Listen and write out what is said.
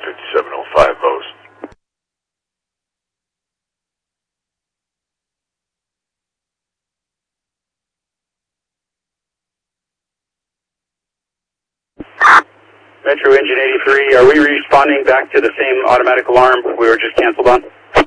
5705 Bose. Metro Engine 83, are we responding back to the same automatic alarm we were just canceled on?